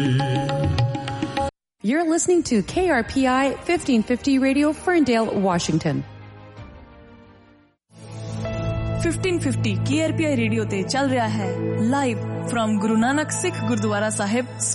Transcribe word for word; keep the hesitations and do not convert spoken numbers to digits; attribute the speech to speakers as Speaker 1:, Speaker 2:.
Speaker 1: You're listening to K R P I fifteen fifty Radio, Ferndale, Washington.
Speaker 2: fifteen fifty K R P I radio ਤੇ ਚੱਲ ਰਿਹਾ ਹੈ live firm Guru Nanak ਸਿੱਖ ਗੁਰਦੁਆਰਾ ਸਾਹਿਬ